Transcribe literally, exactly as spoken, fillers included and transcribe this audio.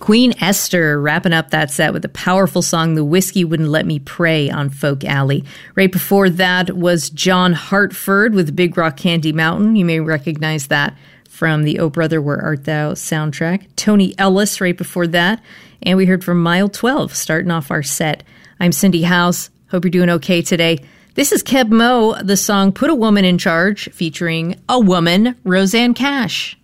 Queen Esther wrapping up that set with the powerful song The Whiskey Wouldn't Let Me Pray on Folk Alley. Right before that was John Hartford with Big Rock Candy Mountain. You may recognize that from the Oh Brother, Where Art Thou soundtrack. Tony Ellis right before that. And we heard from Mile twelve starting off our set. I'm Cindy House. Hope you're doing okay today. This is Keb Mo, the song Put a Woman in Charge, featuring a woman, Rosanne Cash.